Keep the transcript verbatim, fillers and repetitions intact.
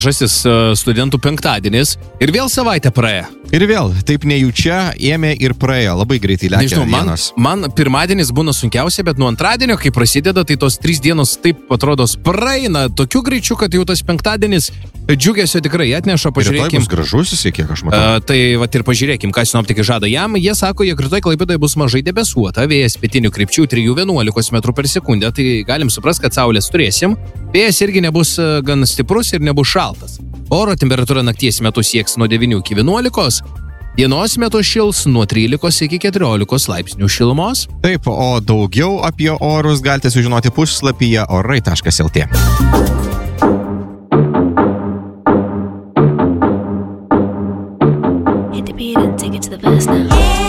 žasis studentų penktadienis ir vėl savaitę praėjo. Ir vėl, taip nejučia, ėmė ir praėjo, labai greitai lekia Nežinau, man, dienos. man pirmadienis būna sunkiausia, bet nuo antradienio, kai prasideda, tai tos trys dienos taip atrodo praeina tokiu greičiu, kad jau tas penktadienis džiugesio tikrai atneša, pažiūrėkim. Ir tai bus gražusis, kiek aš matau. Uh, tai vat ir pažiūrėkim, ką sinoptikai žada jam. Jie sako, jog rytoj Klaipėdoje bus mažai debesuota, vėjas pietinių krypčių trijų vienuolikos metrų per sekundę, tai galim suprasti, kad saulės turėsim. Vėjas irgi nebus gan stiprus ir nebus šaltas. Oro temperatūra nakties metu sieks nuo devynių iki vienuolikos, dienos metu šils nuo trylikos iki keturiolikos laipsnių šilumos. Taip, o daugiau apie orus galite sužinoti puslapyje orai taškas lt.